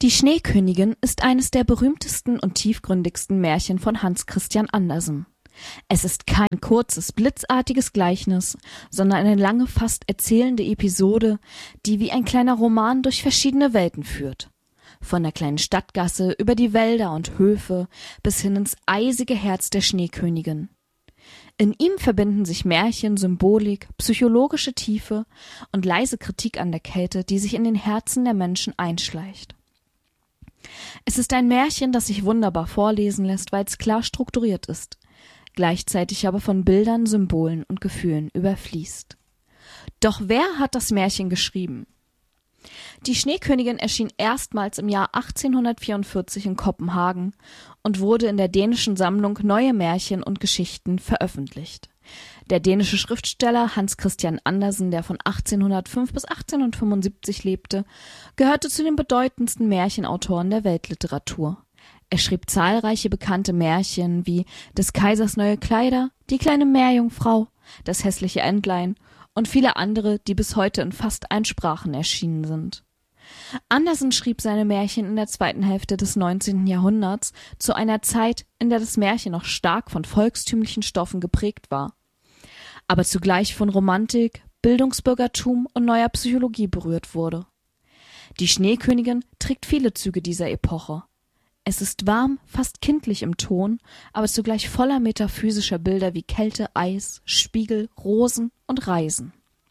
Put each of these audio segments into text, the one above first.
Die Schneekönigin ist eines der berühmtesten und tiefgründigsten Märchen von Hans Christian Andersen. Es ist kein kurzes, blitzartiges Gleichnis, sondern eine lange, fast erzählende Episode, die wie ein kleiner Roman durch verschiedene Welten führt. Von der kleinen Stadtgasse über die Wälder und Höfe bis hin ins eisige Herz der Schneekönigin. In ihm verbinden sich Märchen, Symbolik, psychologische Tiefe und leise Kritik an der Kälte, die sich in den Herzen der Menschen einschleicht. Es ist ein Märchen, das sich wunderbar vorlesen lässt, weil es klar strukturiert ist, gleichzeitig aber von Bildern, Symbolen und Gefühlen überfließt. Doch wer hat das Märchen geschrieben? Die Schneekönigin erschien erstmals im Jahr 1844 in Kopenhagen und wurde in der dänischen Sammlung Neue Märchen und Geschichten veröffentlicht. Der dänische Schriftsteller Hans Christian Andersen, der von 1805 bis 1875 lebte, gehörte zu den bedeutendsten Märchenautoren der Weltliteratur. Er schrieb zahlreiche bekannte Märchen wie Des Kaisers neue Kleider, Die kleine Meerjungfrau, Das hässliche Entlein und viele andere, die bis heute in fast allen Sprachen erschienen sind. Andersen schrieb seine Märchen in der zweiten Hälfte des 19. Jahrhunderts, zu einer Zeit, in der das Märchen noch stark von volkstümlichen Stoffen geprägt war, aber zugleich von Romantik, Bildungsbürgertum und neuer Psychologie berührt wurde. Die Schneekönigin trägt viele Züge dieser Epoche. Es ist warm, fast kindlich im Ton, aber zugleich voller metaphysischer Bilder wie Kälte, Eis, Spiegel, Rosen und Reisen.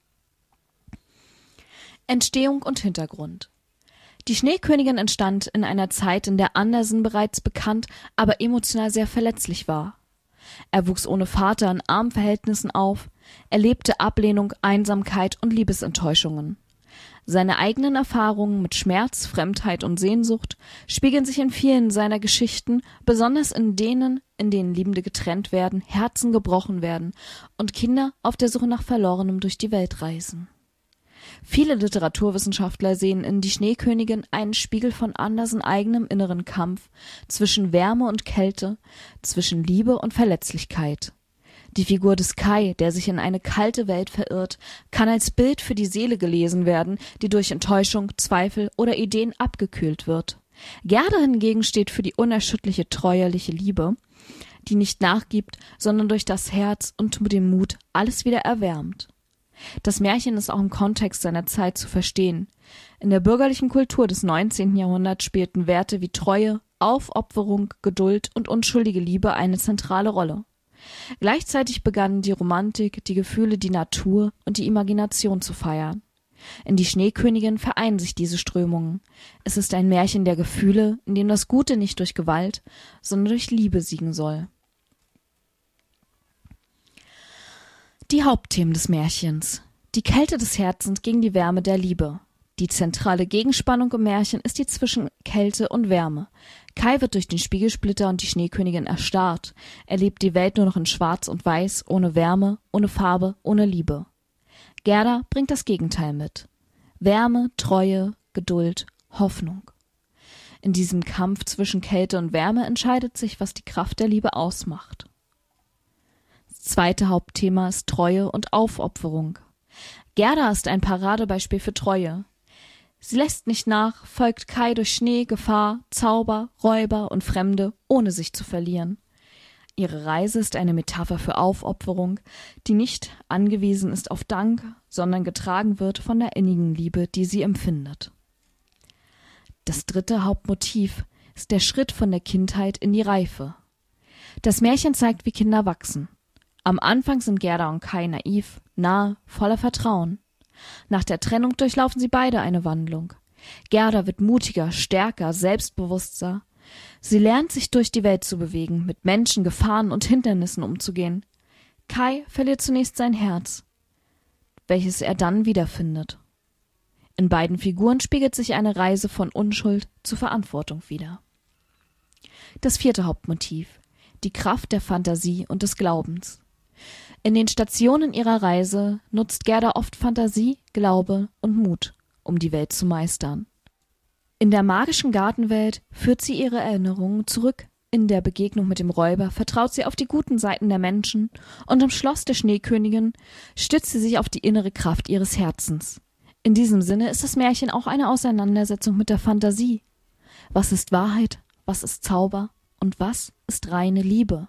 Entstehung und Hintergrund. Die Schneekönigin entstand in einer Zeit, in der Andersen bereits bekannt, aber emotional sehr verletzlich war. Er wuchs ohne Vater in armen Verhältnissen auf, erlebte Ablehnung, Einsamkeit und Liebesenttäuschungen. Seine eigenen Erfahrungen mit Schmerz, Fremdheit und Sehnsucht spiegeln sich in vielen seiner Geschichten, besonders in denen Liebende getrennt werden, Herzen gebrochen werden und Kinder auf der Suche nach Verlorenem durch die Welt reisen. Viele Literaturwissenschaftler sehen in Die Schneekönigin einen Spiegel von Andersen eigenem inneren Kampf zwischen Wärme und Kälte, zwischen Liebe und Verletzlichkeit. Die Figur des Kai, der sich in eine kalte Welt verirrt, kann als Bild für die Seele gelesen werden, die durch Enttäuschung, Zweifel oder Ideen abgekühlt wird. Gerda hingegen steht für die unerschütterliche, treuerliche Liebe, die nicht nachgibt, sondern durch das Herz und mit dem Mut alles wieder erwärmt. Das Märchen ist auch im Kontext seiner Zeit zu verstehen. In der bürgerlichen Kultur des 19. Jahrhunderts spielten Werte wie Treue, Aufopferung, Geduld und unschuldige Liebe eine zentrale Rolle. Gleichzeitig begannen die Romantik, die Gefühle, die Natur und die Imagination zu feiern. In Die Schneekönigin vereinen sich diese Strömungen. Es ist ein Märchen der Gefühle, in dem das Gute nicht durch Gewalt, sondern durch Liebe siegen soll. Die Hauptthemen des Märchens. Die Kälte des Herzens gegen die Wärme der Liebe. Die zentrale Gegenspannung im Märchen ist die zwischen Kälte und Wärme. Kai wird durch den Spiegelsplitter und die Schneekönigin erstarrt, erlebt die Welt nur noch in Schwarz und Weiß, ohne Wärme, ohne Farbe, ohne Liebe. Gerda bringt das Gegenteil mit. Wärme, Treue, Geduld, Hoffnung. In diesem Kampf zwischen Kälte und Wärme entscheidet sich, was die Kraft der Liebe ausmacht. Das zweite Hauptthema ist Treue und Aufopferung. Gerda ist ein Paradebeispiel für Treue. Sie lässt nicht nach, folgt Kai durch Schnee, Gefahr, Zauber, Räuber und Fremde, ohne sich zu verlieren. Ihre Reise ist eine Metapher für Aufopferung, die nicht angewiesen ist auf Dank, sondern getragen wird von der innigen Liebe, die sie empfindet. Das dritte Hauptmotiv ist der Schritt von der Kindheit in die Reife. Das Märchen zeigt, wie Kinder wachsen. Am Anfang sind Gerda und Kai naiv, nah, voller Vertrauen. Nach der Trennung durchlaufen sie beide eine Wandlung. Gerda wird mutiger, stärker, selbstbewusster. Sie lernt, sich durch die Welt zu bewegen, mit Menschen, Gefahren und Hindernissen umzugehen. Kai verliert zunächst sein Herz, welches er dann wiederfindet. In beiden Figuren spiegelt sich eine Reise von Unschuld zu Verantwortung wider. Das vierte Hauptmotiv: die Kraft der Fantasie und des Glaubens. In den Stationen ihrer Reise nutzt Gerda oft Fantasie, Glaube und Mut, um die Welt zu meistern. In der magischen Gartenwelt führt sie ihre Erinnerungen zurück. In der Begegnung mit dem Räuber vertraut sie auf die guten Seiten der Menschen und im Schloss der Schneekönigin stützt sie sich auf die innere Kraft ihres Herzens. In diesem Sinne ist das Märchen auch eine Auseinandersetzung mit der Fantasie. Was ist Wahrheit? Was ist Zauber? Und was ist reine Liebe?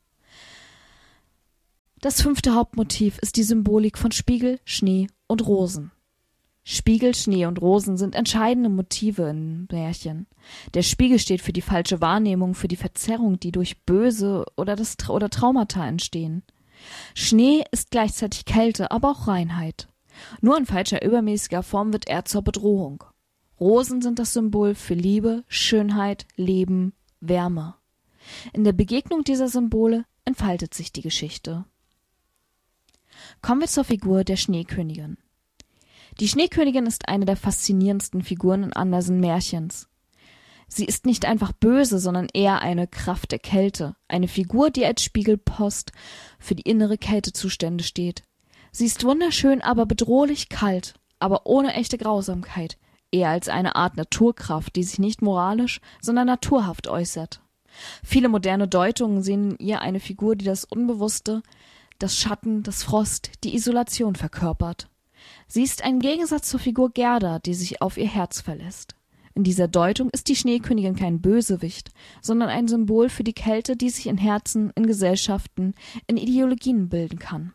Das 5. Hauptmotiv ist die Symbolik von Spiegel, Schnee und Rosen. Spiegel, Schnee und Rosen sind entscheidende Motive in Märchen. Der Spiegel steht für die falsche Wahrnehmung, für die Verzerrung, die durch Böse oder Traumata entstehen. Schnee ist gleichzeitig Kälte, aber auch Reinheit. Nur in falscher, übermäßiger Form wird er zur Bedrohung. Rosen sind das Symbol für Liebe, Schönheit, Leben, Wärme. In der Begegnung dieser Symbole entfaltet sich die Geschichte. Kommen wir zur Figur der Schneekönigin. Die Schneekönigin ist eine der faszinierendsten Figuren in Andersen Märchens. Sie ist nicht einfach böse, sondern eher eine Kraft der Kälte, eine Figur, die als Spiegelpost für die innere Kältezustände steht. Sie ist wunderschön, aber bedrohlich kalt, aber ohne echte Grausamkeit, eher als eine Art Naturkraft, die sich nicht moralisch, sondern naturhaft äußert. Viele moderne Deutungen sehen in ihr eine Figur, die das Unbewusste, das Schatten, das Frost, die Isolation verkörpert. Sie ist ein Gegensatz zur Figur Gerda, die sich auf ihr Herz verlässt. In dieser Deutung ist die Schneekönigin kein Bösewicht, sondern ein Symbol für die Kälte, die sich in Herzen, in Gesellschaften, in Ideologien bilden kann.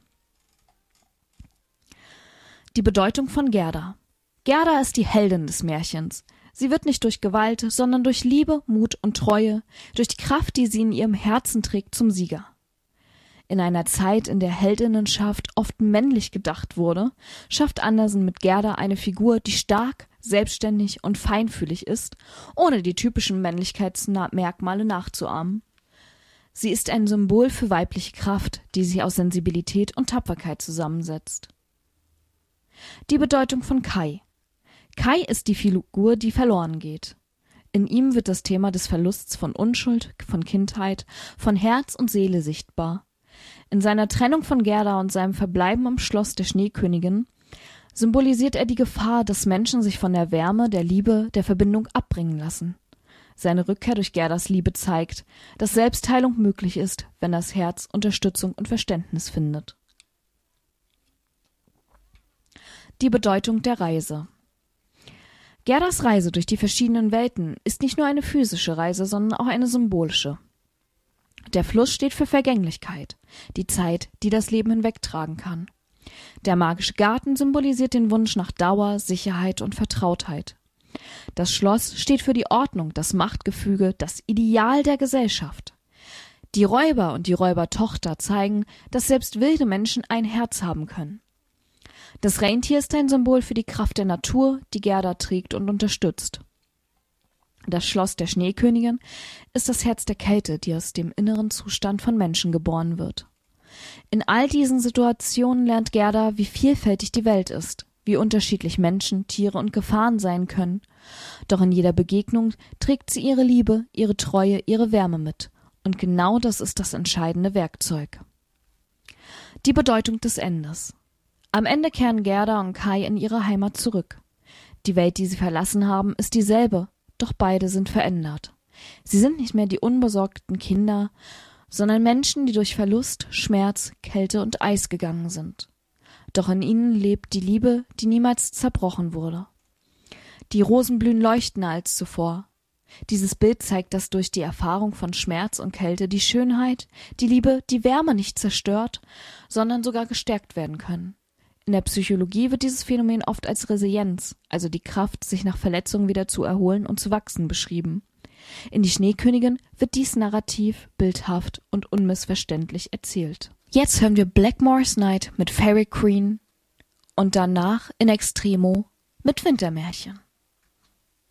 Die Bedeutung von Gerda. Gerda ist die Heldin des Märchens. Sie wird nicht durch Gewalt, sondern durch Liebe, Mut und Treue, durch die Kraft, die sie in ihrem Herzen trägt, zum Sieger. In einer Zeit, in der Heldinnenschaft oft männlich gedacht wurde, schafft Andersen mit Gerda eine Figur, die stark, selbstständig und feinfühlig ist, ohne die typischen Männlichkeitsmerkmale nachzuahmen. Sie ist ein Symbol für weibliche Kraft, die sich aus Sensibilität und Tapferkeit zusammensetzt. Die Bedeutung von Kai. Kai ist die Figur, die verloren geht. In ihm wird das Thema des Verlusts von Unschuld, von Kindheit, von Herz und Seele sichtbar. In seiner Trennung von Gerda und seinem Verbleiben am Schloss der Schneekönigin symbolisiert er die Gefahr, dass Menschen sich von der Wärme, der Liebe, der Verbindung abbringen lassen. Seine Rückkehr durch Gerdas Liebe zeigt, dass Selbstheilung möglich ist, wenn das Herz Unterstützung und Verständnis findet. Die Bedeutung der Reise. Gerdas Reise durch die verschiedenen Welten ist nicht nur eine physische Reise, sondern auch eine symbolische. Der Fluss steht für Vergänglichkeit, die Zeit, die das Leben hinwegtragen kann. Der magische Garten symbolisiert den Wunsch nach Dauer, Sicherheit und Vertrautheit. Das Schloss steht für die Ordnung, das Machtgefüge, das Ideal der Gesellschaft. Die Räuber und die Räubertochter zeigen, dass selbst wilde Menschen ein Herz haben können. Das Rentier ist ein Symbol für die Kraft der Natur, die Gerda trägt und unterstützt. Das Schloss der Schneekönigin ist das Herz der Kälte, die aus dem inneren Zustand von Menschen geboren wird. In all diesen Situationen lernt Gerda, wie vielfältig die Welt ist, wie unterschiedlich Menschen, Tiere und Gefahren sein können. Doch in jeder Begegnung trägt sie ihre Liebe, ihre Treue, ihre Wärme mit. Und genau das ist das entscheidende Werkzeug. Die Bedeutung des Endes. Am Ende kehren Gerda und Kai in ihre Heimat zurück. Die Welt, die sie verlassen haben, ist dieselbe, doch beide sind verändert. Sie sind nicht mehr die unbesorgten Kinder, sondern Menschen, die durch Verlust, Schmerz, Kälte und Eis gegangen sind. Doch in ihnen lebt die Liebe, die niemals zerbrochen wurde. Die Rosen blühen leuchtender als zuvor. Dieses Bild zeigt, dass durch die Erfahrung von Schmerz und Kälte die Schönheit, die Liebe, die Wärme nicht zerstört, sondern sogar gestärkt werden können. In der Psychologie wird dieses Phänomen oft als Resilienz, also die Kraft, sich nach Verletzungen wieder zu erholen und zu wachsen, beschrieben. In Die Schneekönigin wird dies narrativ, bildhaft und unmissverständlich erzählt. Jetzt hören wir Blackmore's Night mit Fairy Queen und danach in Extremo mit Wintermärchen.